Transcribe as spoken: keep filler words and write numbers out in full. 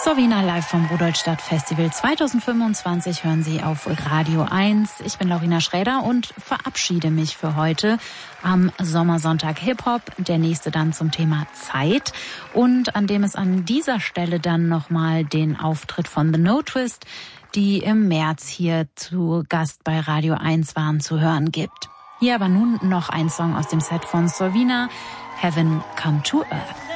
Sorvina live vom Rudolstadt Festival zweitausendfünfundzwanzig hören Sie auf Radio eins. Ich bin Laurina Schräder und verabschiede mich für heute am Sommersonntag Hip-Hop. Der nächste dann zum Thema Zeit und an dem es an dieser Stelle dann nochmal den Auftritt von The No Twist, die im März hier zu Gast bei Radio eins waren, zu hören gibt. Hier aber nun noch ein Song aus dem Set von Sorvina, Heaven Come to Earth.